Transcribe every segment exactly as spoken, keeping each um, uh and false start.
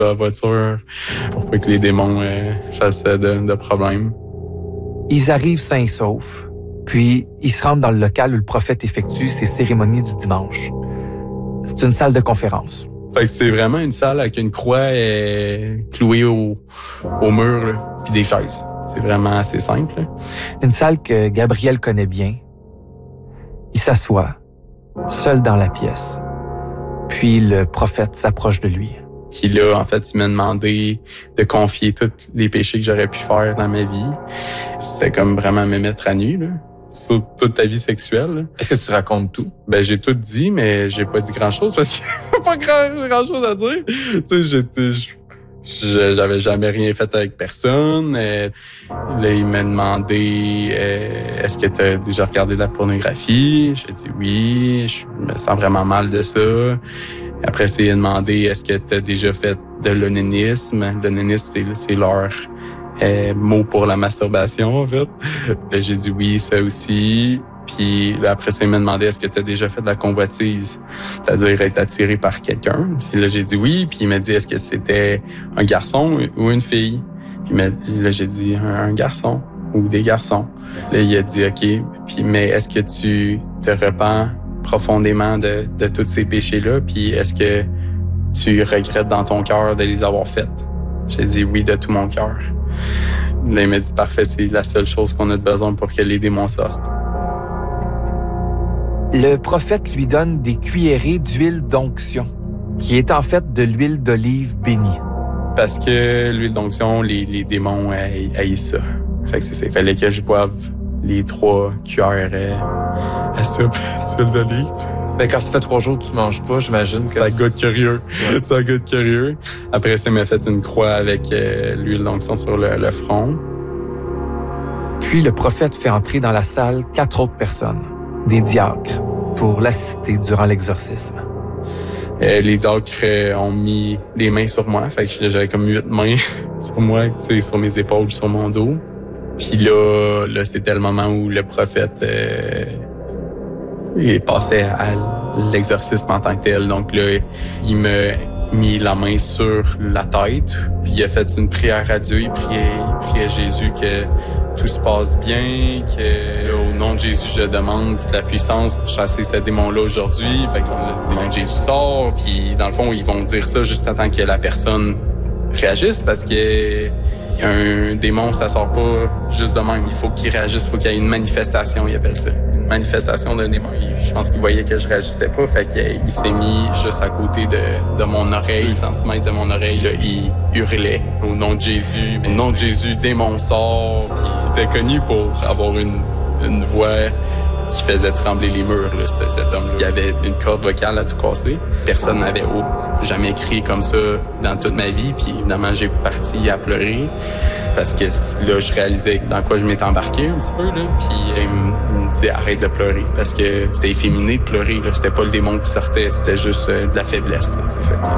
la voiture pour pas que les démons euh, fassent de, de problèmes. Ils arrivent sains et saufs, puis ils se rendent dans le local où le prophète effectue ses cérémonies du dimanche. C'est une salle de conférence. Fait que c'est vraiment une salle avec une croix euh, clouée au, au mur, là, puis des chaises. C'est vraiment assez simple. Là. Une salle que Gabriel connaît bien. Il s'assoit, seul dans la pièce. Puis le prophète s'approche de lui. Puis là, en fait, il m'a demandé de confier tous les péchés que j'aurais pu faire dans ma vie. C'était comme vraiment me mettre à nu, là, sur toute ta vie sexuelle. Là. Est-ce que tu racontes tout? Ben, j'ai tout dit, mais j'ai pas dit grand-chose parce qu'il n'y a pas grand, grand-chose à dire. Tu sais, j'étais... J'avais jamais rien fait avec personne. Euh, là, il m'a demandé euh, est-ce que tu as déjà regardé de la pornographie? J'ai dit oui, je me sens vraiment mal de ça. Après, il m'a demandé est-ce que tu as déjà fait de l'onanisme? L'onanisme, c'est leur euh, mot pour la masturbation, en fait. Là, j'ai dit oui, ça aussi. Puis là, après ça, il m'a demandé est-ce que tu as déjà fait de la convoitise, c'est-à-dire être attiré par quelqu'un. Puis là, j'ai dit oui. Puis il m'a dit est-ce que c'était un garçon ou une fille. Puis là, j'ai dit un, un garçon ou des garçons. Là, il a dit OK. Puis mais est-ce que tu te repens profondément de, de tous ces péchés-là? Puis est-ce que tu regrettes dans ton cœur de les avoir faites? J'ai dit oui de tout mon cœur. Là, il m'a dit parfait, c'est la seule chose qu'on a besoin pour que les démons sortent. Le prophète lui donne des cuillerées d'huile d'onction, qui est en fait de l'huile d'olive bénie. Parce que l'huile d'onction, les, les démons haïssent ça. Fait que c'est ça. Il fallait que je boive les trois cuillères euh, à soupe d'huile d'olive. Ben, quand ça fait trois jours que tu manges pas, j'imagine que... Ça goûte curieux. Ouais. Ça goûte curieux. Après ça, il m'a fait une croix avec euh, l'huile d'onction sur le, le front. Puis le prophète fait entrer dans la salle quatre autres personnes, des diacres, pour l'assister durant l'exorcisme. Euh, les diacres euh, ont mis les mains sur moi. Fait que j'avais comme huit mains sur moi, tu sais, sur mes épaules, sur mon dos. Puis là, là c'était le moment où le prophète euh, il passait à l'exorcisme en tant que tel. Donc là, il m'a mis la main sur la tête. Puis il a fait une prière à Dieu. Il priait, il priait à Jésus que tout se passe bien, que là, au nom de Jésus, je demande de la puissance pour chasser ce démon-là aujourd'hui. Fait que le nom de Jésus sort. Puis dans le fond, ils vont dire ça juste en tant que la personne réagisse parce que un démon, ça sort pas juste de même. Il faut qu'il réagisse, il faut qu'il y ait une manifestation, ils appellent ça. Une manifestation d'un démon. Je pense qu'il voyait que je réagissais pas, fait qu'il s'est mis juste à côté de, de mon oreille, deux centimètres de mon oreille. Là, il hurlait au nom de Jésus. Au nom de Jésus, démon sort. Puis il était connu pour avoir une, une voix qui faisait trembler les murs, là, cet, cet homme. Il y avait une corde vocale à tout casser. Personne n'avait jamais crié comme ça dans toute ma vie. Puis évidemment, j'ai parti à pleurer parce que là, je réalisais dans quoi je m'étais embarqué un petit peu. Là. Puis il me disait arrête de pleurer parce que c'était efféminé de pleurer. Là. C'était pas le démon qui sortait, c'était juste euh, de la faiblesse. Là, fait que...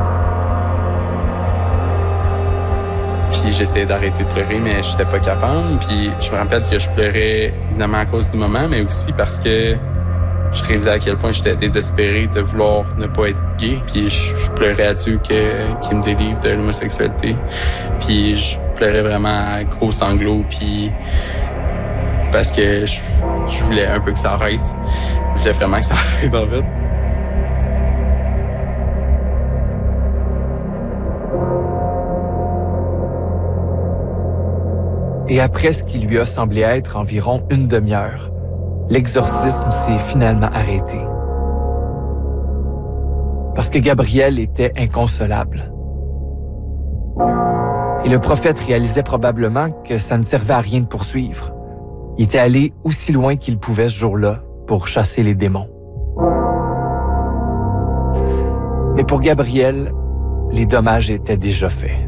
Puis j'essayais d'arrêter de pleurer, mais j'étais pas capable. Puis je me rappelle que je pleurais évidemment à cause du moment, mais aussi parce que je réalisais à quel point j'étais désespéré de vouloir ne pas être gay. Puis je, je pleurais à Dieu que, qu'il me délivre de l'homosexualité. Puis je pleurais vraiment à gros sanglots. Puis parce que je, je voulais un peu que ça arrête. Je voulais vraiment que ça arrête en fait. Et après ce qui lui a semblé être environ une demi-heure, l'exorcisme s'est finalement arrêté. Parce que Gabriel était inconsolable. Et le prophète réalisait probablement que ça ne servait à rien de poursuivre. Il était allé aussi loin qu'il pouvait ce jour-là pour chasser les démons. Mais pour Gabriel, les dommages étaient déjà faits.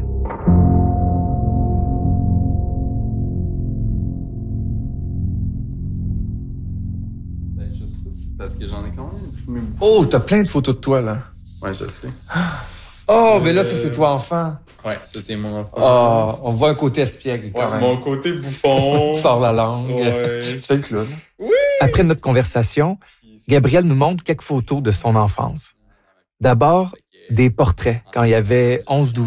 Parce que j'en ai quand même fumé beaucoup. Oh, t'as plein de photos de toi, là. Ouais, je sais. Oh, euh, mais là, ça, c'est toi enfant. Ouais, ça, c'est mon enfant. Oh, on voit un côté espiègle, quand ouais, même. Mon côté bouffon. Tu sors la langue. Ouais. Tu fais le clown. Oui! Après notre conversation, Gabriel nous montre quelques photos de son enfance. D'abord, des portraits quand il avait onze douze